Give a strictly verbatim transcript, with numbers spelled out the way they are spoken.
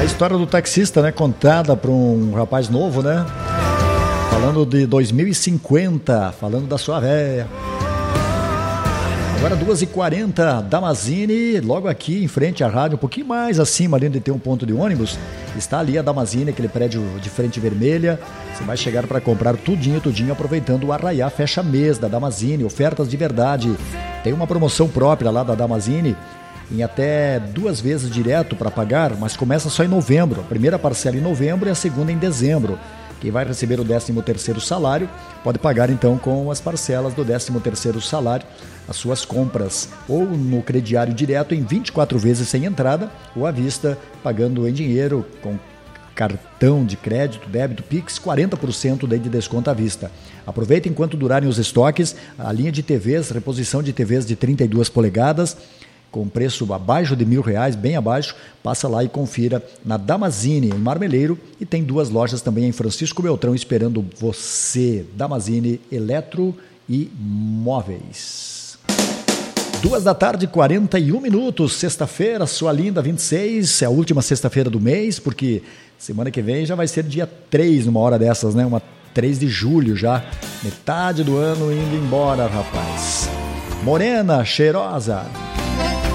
A história do taxista, né, contada para um rapaz novo, né? Falando de dois mil e cinquenta, falando da sua véia. Agora duas e quarenta, Damazini, logo aqui em frente à rádio, um pouquinho mais acima, além de ter um ponto de ônibus, está ali a Damazini, aquele prédio de frente vermelha. Você vai chegar para comprar tudinho, tudinho, aproveitando o Arraiá Fecha Mês da Damazini, ofertas de verdade. Tem uma promoção própria lá da Damazini, em até duas vezes direto para pagar, mas começa só em novembro. A primeira parcela em novembro e a segunda em dezembro. Quem vai receber o décimo terceiro salário pode pagar então com as parcelas do décimo terceiro salário as suas compras, ou no crediário direto em vinte e quatro vezes sem entrada, ou à vista, pagando em dinheiro com cartão de crédito, débito, Pix, quarenta por cento de desconto à vista. Aproveita enquanto durarem os estoques, a linha de T Vs, reposição de T Vs de trinta e duas polegadas, com preço abaixo de mil reais, bem abaixo, passa lá e confira na Damazini, em Marmeleiro, e tem duas lojas também em Francisco Beltrão esperando você. Damazini, Eletro e Móveis. Duas da tarde, quarenta e um minutos, sexta-feira, sua linda, vinte e seis, é a última sexta-feira do mês, porque semana que vem já vai ser dia três, numa hora dessas, né? Uma três de julho já, metade do ano indo embora, rapaz. Morena, cheirosa.